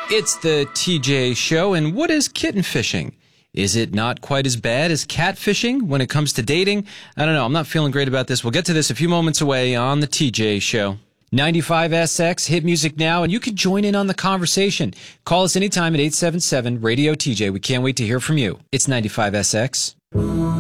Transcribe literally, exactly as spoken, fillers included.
It's the T J Show, and what is kitten fishing? Is it not quite as bad as catfishing when it comes to dating? I don't know. I'm not feeling great about this. We'll get to this a few moments away on the T J Show. ninety-five S X, hit music now, and you can join in on the conversation. Call us anytime at eight seven seven, radio T J. We can't wait to hear from you. It's ninety-five S X.